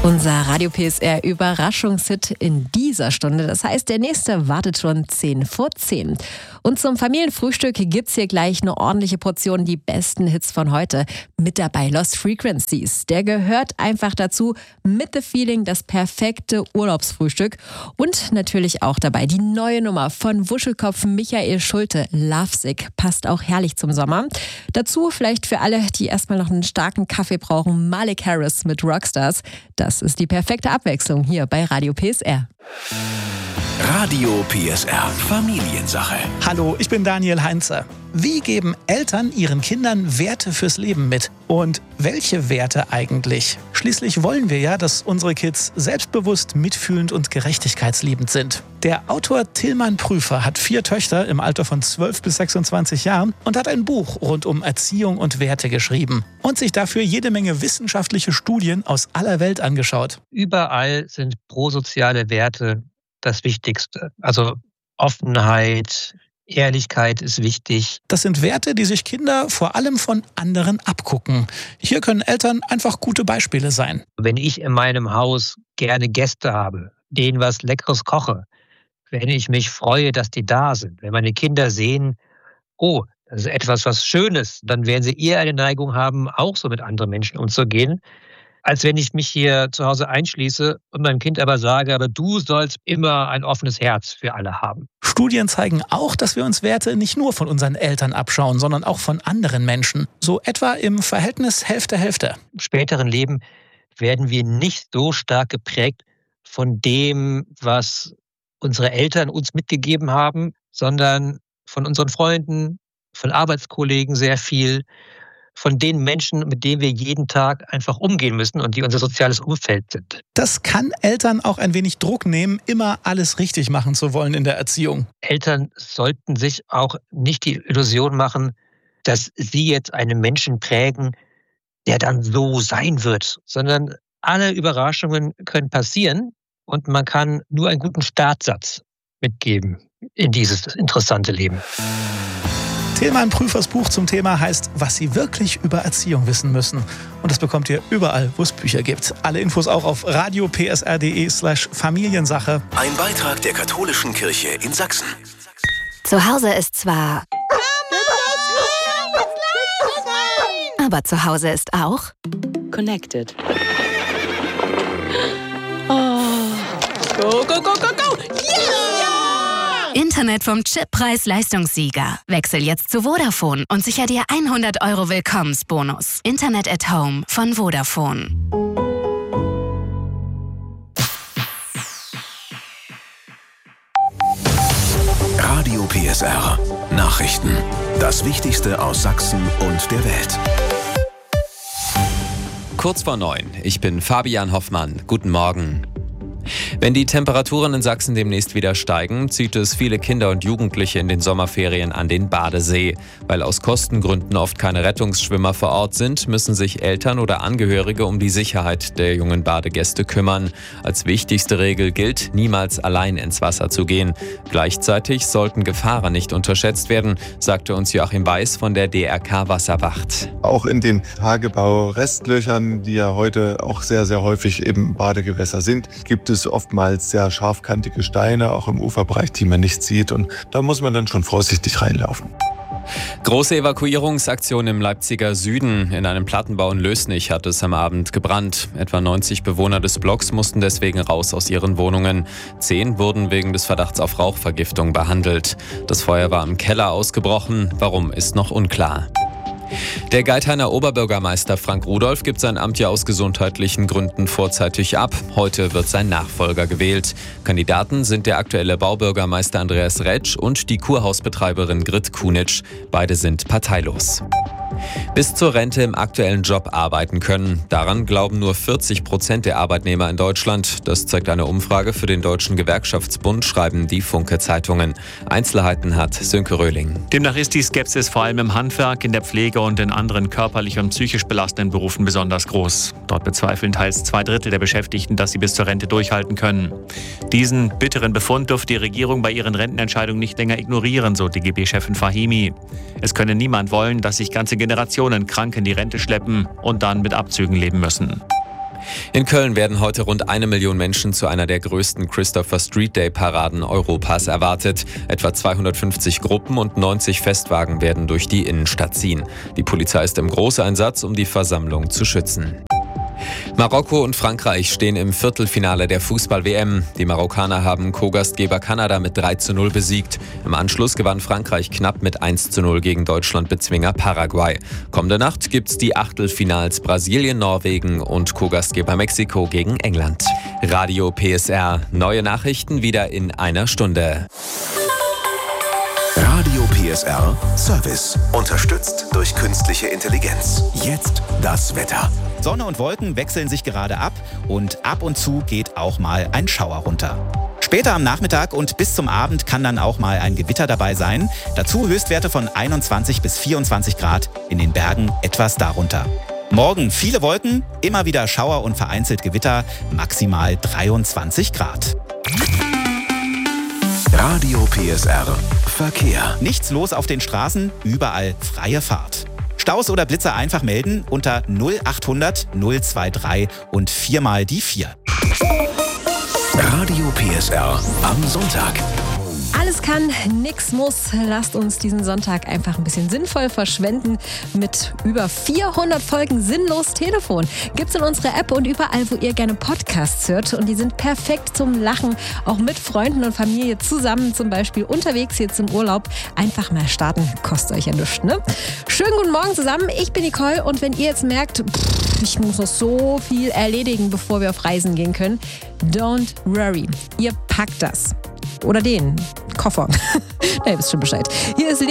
Unser Radio PSR Überraschungshit in dieser Stunde. Das heißt, der nächste wartet schon 10 vor 10. Und zum Familienfrühstück gibt's hier gleich eine ordentliche Portion die besten Hits von heute. Mit dabei Lost Frequencies. Der gehört einfach dazu. Mit The Feeling das perfekte Urlaubsfrühstück. Und natürlich auch dabei die neue Nummer von Wuschelkopf Michael Schulte. Lovesick. Passt auch herrlich zum Sommer. Dazu vielleicht für alle, die erstmal noch einen starken Kaffee brauchen, Malik Harris mit Rockstars. Das ist die perfekte Abwechslung hier bei Radio PSR. Radio PSR Familiensache. Hallo, ich bin Daniel Heinze. Wie geben Eltern ihren Kindern Werte fürs Leben mit? Und welche Werte eigentlich? Schließlich wollen wir ja, dass unsere Kids selbstbewusst, mitfühlend und gerechtigkeitsliebend sind. Der Autor Tilman Prüfer hat 4 Töchter im Alter von 12 bis 26 Jahren und hat ein Buch rund um Erziehung und Werte geschrieben und sich dafür jede Menge wissenschaftliche Studien aus aller Welt angeschaut. Überall sind prosoziale Werte das Wichtigste. Also Offenheit, Ehrlichkeit ist wichtig. Das sind Werte, die sich Kinder vor allem von anderen abgucken. Hier können Eltern einfach gute Beispiele sein. Wenn ich in meinem Haus gerne Gäste habe, denen was Leckeres koche, wenn ich mich freue, dass die da sind, wenn meine Kinder sehen, oh, das ist etwas, was Schönes, dann werden sie eher eine Neigung haben, auch so mit anderen Menschen umzugehen, als wenn ich mich hier zu Hause einschließe und meinem Kind aber sage, aber du sollst immer ein offenes Herz für alle haben. Studien zeigen auch, dass wir uns Werte nicht nur von unseren Eltern abschauen, sondern auch von anderen Menschen. So etwa im Verhältnis Hälfte-Hälfte. Im späteren Leben werden wir nicht so stark geprägt von dem, was unsere Eltern uns mitgegeben haben, sondern von unseren Freunden, von Arbeitskollegen sehr viel, von den Menschen, mit denen wir jeden Tag einfach umgehen müssen und die unser soziales Umfeld sind. Das kann Eltern auch ein wenig Druck nehmen, immer alles richtig machen zu wollen in der Erziehung. Eltern sollten sich auch nicht die Illusion machen, dass sie jetzt einen Menschen prägen, der dann so sein wird, sondern alle Überraschungen können passieren und man kann nur einen guten Startsatz mitgeben in dieses interessante Leben. Tilman Prüfers Buch zum Thema heißt Was Sie wirklich über Erziehung wissen müssen. Und das bekommt ihr überall, wo es Bücher gibt. Alle Infos auch auf radiopsr.de/Familiensache. Ein Beitrag der Katholischen Kirche in Sachsen. Zu Hause ist zwar... Aber zu Hause ist auch... Connected. Oh. Go, go, go, go, go! Yeah! Internet vom Chip-Preis-Leistungssieger. Wechsel jetzt zu Vodafone und sicher dir 100 € Willkommensbonus. Internet at Home von Vodafone. Radio PSR Nachrichten. Das Wichtigste aus Sachsen und der Welt. Kurz vor 9. Ich bin Fabian Hoffmann. Guten Morgen. Wenn die Temperaturen in Sachsen demnächst wieder steigen, zieht es viele Kinder und Jugendliche in den Sommerferien an den Badesee. Weil aus Kostengründen oft keine Rettungsschwimmer vor Ort sind, müssen sich Eltern oder Angehörige um die Sicherheit der jungen Badegäste kümmern. Als wichtigste Regel gilt, niemals allein ins Wasser zu gehen. Gleichzeitig sollten Gefahren nicht unterschätzt werden, sagte uns Joachim Weiß von der DRK Wasserwacht. Auch in den Tagebau-Restlöchern, die ja heute auch sehr, sehr häufig im Badegewässer sind, gibt es oftmals sehr scharfkantige Steine, auch im Uferbereich, die man nicht sieht. Und da muss man dann schon vorsichtig reinlaufen. Große Evakuierungsaktion im Leipziger Süden. In einem Plattenbau in Lößnich hat es am Abend gebrannt. Etwa 90 Bewohner des Blocks mussten deswegen raus aus ihren Wohnungen. 10 wurden wegen des Verdachts auf Rauchvergiftung behandelt. Das Feuer war im Keller ausgebrochen. Warum, ist noch unklar. Der Geithainer Oberbürgermeister Frank Rudolph gibt sein Amt ja aus gesundheitlichen Gründen vorzeitig ab. Heute wird sein Nachfolger gewählt. Kandidaten sind der aktuelle Baubürgermeister Andreas Retsch und die Kurhausbetreiberin Grit Kunitsch. Beide sind parteilos. Bis zur Rente im aktuellen Job arbeiten können. Daran glauben nur 40% der Arbeitnehmer in Deutschland. Das zeigt eine Umfrage für den Deutschen Gewerkschaftsbund, schreiben die Funke-Zeitungen. Einzelheiten hat Sönke Röhling. Demnach ist die Skepsis vor allem im Handwerk, in der Pflege und in anderen körperlich und psychisch belastenden Berufen besonders groß. Dort bezweifeln teils 2/3 der Beschäftigten, dass sie bis zur Rente durchhalten können. Diesen bitteren Befund dürfte die Regierung bei ihren Rentenentscheidungen nicht länger ignorieren, so DGB-Chefin Fahimi. Es könne niemand wollen, dass sich ganze Generationen krank in die Rente schleppen und dann mit Abzügen leben müssen. In Köln werden heute rund 1 Million Menschen zu einer der größten Christopher Street Day Paraden Europas erwartet. Etwa 250 Gruppen und 90 Festwagen werden durch die Innenstadt ziehen. Die Polizei ist im Großeinsatz, um die Versammlung zu schützen. Marokko und Frankreich stehen im Viertelfinale der Fußball-WM. Die Marokkaner haben Co-Gastgeber Kanada mit 3:0 besiegt. Im Anschluss gewann Frankreich knapp mit 1:0 gegen Deutschland-Bezwinger Paraguay. Kommende Nacht gibt's die Achtelfinals Brasilien, Norwegen und Co-Gastgeber Mexiko gegen England. Radio PSR. Neue Nachrichten wieder in einer Stunde. Radio PSR Service. Unterstützt durch künstliche Intelligenz. Jetzt das Wetter. Sonne und Wolken wechseln sich gerade ab und ab und zu geht auch mal ein Schauer runter. Später am Nachmittag und bis zum Abend kann dann auch mal ein Gewitter dabei sein. Dazu Höchstwerte von 21 bis 24 Grad, in den Bergen etwas darunter. Morgen viele Wolken, immer wieder Schauer und vereinzelt Gewitter, maximal 23 Grad. Radio PSR Verkehr. Nichts los auf den Straßen, überall freie Fahrt. Staus oder Blitzer einfach melden unter 0800 023 und 4 mal die 4. Radio PSR am Sonntag. Alles kann, nix muss. Lasst uns diesen Sonntag einfach ein bisschen sinnvoll verschwenden mit über 400 Folgen Sinnlos Telefon. Gibt's in unserer App und überall, wo ihr gerne Podcasts hört. Und die sind perfekt zum Lachen, auch mit Freunden und Familie zusammen, zum Beispiel unterwegs jetzt im Urlaub. Einfach mal starten, kostet euch ja nichts, ne? Schönen guten Morgen zusammen, ich bin Nicole und wenn ihr jetzt merkt, ich muss noch so viel erledigen, bevor wir auf Reisen gehen können, don't worry, ihr packt das. Oder den Koffer. Na, ihr wisst schon Bescheid. Hier ist